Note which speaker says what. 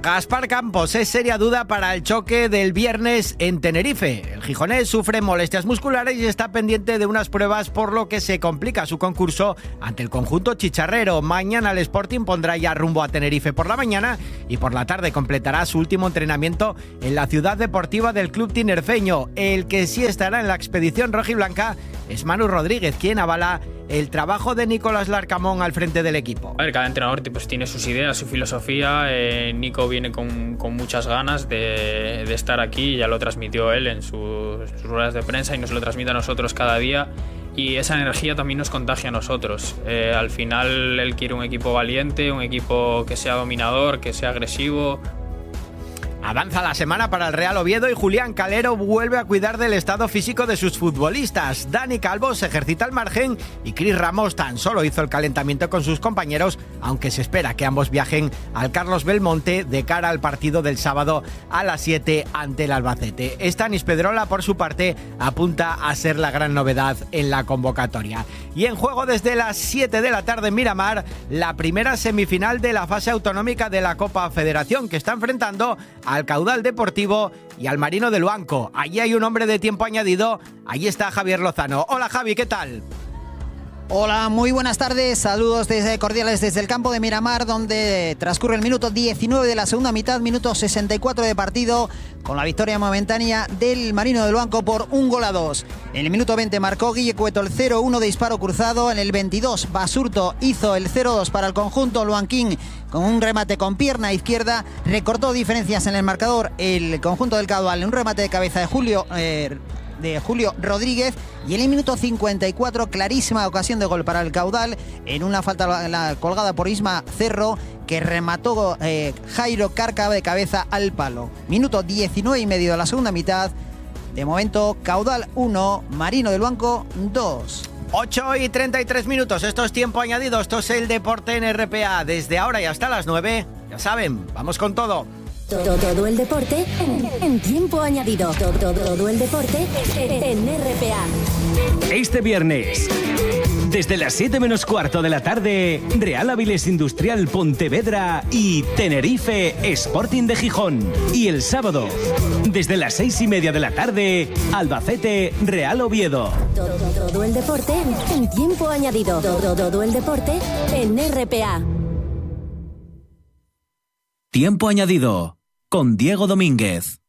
Speaker 1: Gaspar Campos es seria duda para el choque del viernes en Tenerife. El gijonés sufre molestias musculares y está pendiente de unas pruebas, por lo que se complica su concurso ante el conjunto chicharrero. Mañana el Sporting pondrá ya rumbo a Tenerife por la mañana y por la tarde completará su último entrenamiento en la ciudad deportiva del club tinerfeño. El que sí estará en la expedición rojiblanca es Manu Rodríguez, quien avala el trabajo de Nicolás Larcamón al frente del equipo.
Speaker 2: A ver, cada entrenador pues, tiene sus ideas, su filosofía. Nico viene con muchas ganas de estar aquí, ya lo transmitió él en sus ruedas de prensa y nos lo transmite a nosotros cada día. Y esa energía también nos contagia a nosotros. Al final él quiere un equipo valiente, un equipo que sea dominador, que sea agresivo.
Speaker 1: Avanza la semana para el Real Oviedo y Julián Calero vuelve a cuidar del estado físico de sus futbolistas. Dani Calvo se ejercita al margen y Cris Ramos tan solo hizo el calentamiento con sus compañeros, aunque se espera que ambos viajen al Carlos Belmonte de cara al partido del sábado a las 7 ante el Albacete. Stanis Pedrola, por su parte, apunta a ser la gran novedad en la convocatoria. Y en juego desde las 7 de la tarde en Miramar, la primera semifinal de la fase autonómica de la Copa Federación, que está enfrentando al Caudal Deportivo y al Marino del Luanco. Allí hay un hombre de tiempo añadido. Allí está Javier Lozano. Hola Javi, ¿qué tal?
Speaker 3: Hola, muy buenas tardes, saludos cordiales desde el campo de Miramar, donde transcurre el minuto 19 de la segunda mitad, minuto 64 de partido, con la victoria momentánea del Marino del Luanco por 1-2. En el minuto 20 marcó Guille Cueto el 0-1 de disparo cruzado, en el 22 Basurto hizo el 0-2 para el conjunto luanquín con un remate con pierna izquierda, recortó diferencias en el marcador el conjunto del Caudal en un remate de cabeza de Julio Rodríguez, y en el minuto 54 clarísima ocasión de gol para el Caudal en una falta colgada por Isma Cerro que remató Jairo Cárcava de cabeza al palo. Minuto 19 y medio de la segunda mitad. De momento Caudal 1, Marino del Luanco 2.
Speaker 1: 8 y 33 minutos, esto es tiempo añadido, esto es el deporte en RPA. Desde ahora y hasta las 9, ya saben, vamos con todo.
Speaker 4: Todo el deporte en tiempo añadido. Todo el deporte en RPA.
Speaker 5: Este viernes, desde las 7 menos cuarto de la tarde, Real Avilés Industrial Pontevedra y Tenerife Sporting de Gijón. Y el sábado, desde las 6:30 de la tarde, Albacete Real Oviedo.
Speaker 4: Todo el deporte en tiempo añadido. Todo el deporte en RPA.
Speaker 5: Tiempo añadido con Diego Domínguez.